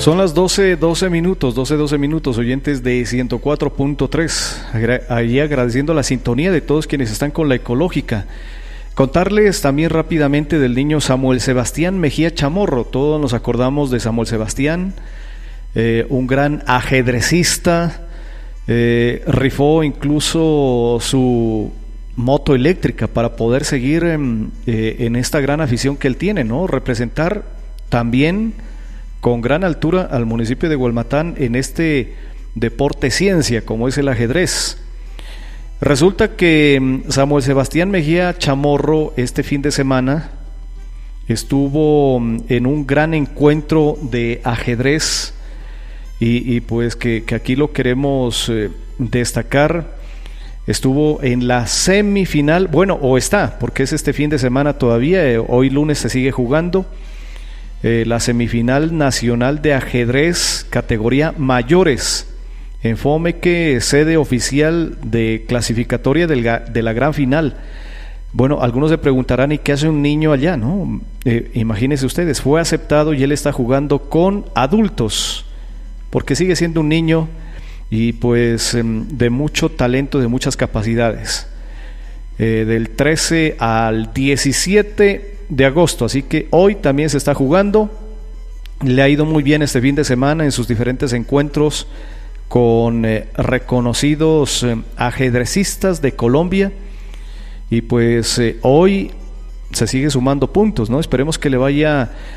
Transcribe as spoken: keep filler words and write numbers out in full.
Son las doce, doce minutos, doce, doce minutos, oyentes de ciento cuatro punto tres. Ahí agradeciendo la sintonía de todos quienes están con la ecológica. Contarles también rápidamente del niño Samuel Sebastián Mejía Chamorro. Todos nos acordamos de Samuel Sebastián, eh, un gran ajedrecista, eh, rifó incluso su moto eléctrica para poder seguir en, eh, en esta gran afición que él tiene, ¿no? Representar también con gran altura al municipio de Hualmatán en este deporte ciencia como es el ajedrez. Resulta que Samuel Sebastián Mejía Chamorro este fin de semana estuvo en un gran encuentro de ajedrez y, y pues que, que aquí lo queremos eh, destacar. Estuvo en la semifinal, bueno, o está, porque es este fin de semana todavía, eh, hoy lunes se sigue jugando. Eh, la semifinal nacional de ajedrez categoría mayores en Fomeque, sede oficial de clasificatoria del, de la gran final. Bueno, algunos se preguntarán, ¿y qué hace un niño allá? ¿No? Eh, imagínense ustedes, fue aceptado y él está jugando con adultos, porque sigue siendo un niño y pues de mucho talento, de muchas capacidades. Eh, del trece al diecisiete de agosto, así que hoy también se está jugando. Le ha ido muy bien este fin de semana en sus diferentes encuentros con eh, reconocidos eh, ajedrecistas de Colombia y pues eh, hoy se sigue sumando puntos, ¿no? Esperemos que le vaya